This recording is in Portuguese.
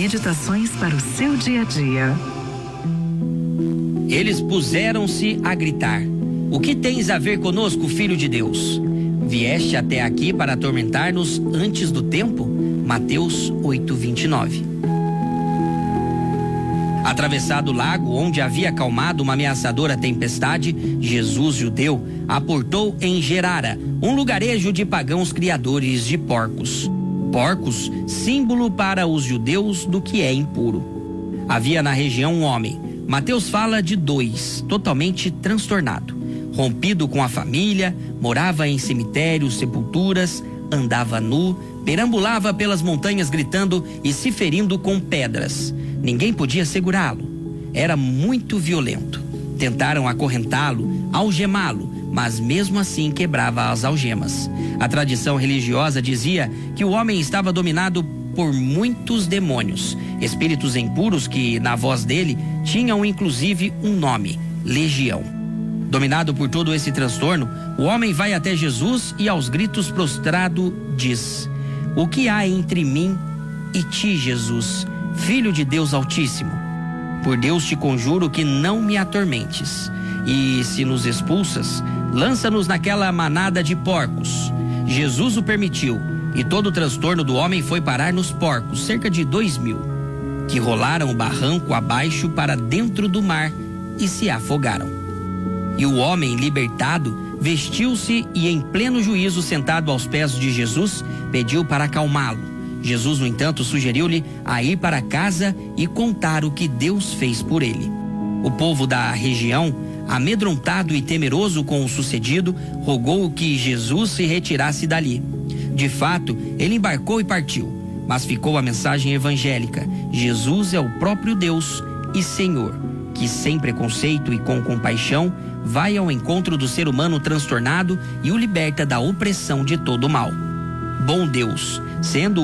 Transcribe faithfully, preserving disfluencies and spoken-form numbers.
meditações para o seu dia a dia. Eles puseram-se a gritar: o que tens a ver conosco, filho de Deus? Vieste até aqui para atormentar-nos antes do tempo? Mateus oito, vinte e nove. Atravessado o lago, onde havia acalmado uma ameaçadora tempestade, Jesus, judeu, aportou em Gerara, um lugarejo de pagãos criadores de porcos. Porcos, símbolo para os judeus do que é impuro. Havia na região um homem. Mateus fala de dois, totalmente transtornado. Rompido com a família, morava em cemitérios, sepulturas, andava nu, perambulava pelas montanhas gritando e se ferindo com pedras. Ninguém podia segurá-lo. Era muito violento. Tentaram acorrentá-lo, algemá-lo, mas mesmo assim quebrava as algemas. A tradição religiosa dizia que o homem estava dominado por muitos demônios, espíritos impuros que, na voz dele, tinham inclusive um nome: Legião. Dominado por todo esse transtorno, o homem vai até Jesus e, aos gritos prostrado, diz: o que há entre mim e ti, Jesus, Filho de Deus Altíssimo? Por Deus te conjuro que não me atormentes. E se nos expulsas, lança-nos naquela manada de porcos. Jesus o permitiu, e todo o transtorno do homem foi parar nos porcos, cerca de dois mil, que rolaram o barranco abaixo para dentro do mar e se afogaram. E o homem, libertado, vestiu-se e, em pleno juízo, sentado aos pés de Jesus, pediu para acalmá-lo. Jesus, no entanto, sugeriu-lhe a ir para casa e contar o que Deus fez por ele. O povo da região, amedrontado e temeroso com o sucedido, rogou que Jesus se retirasse dali. De fato, ele embarcou e partiu, mas ficou a mensagem evangélica: Jesus é o próprio Deus e Senhor, que sem preconceito e com compaixão vai ao encontro do ser humano transtornado e o liberta da opressão de todo o mal. Bom Deus, sendo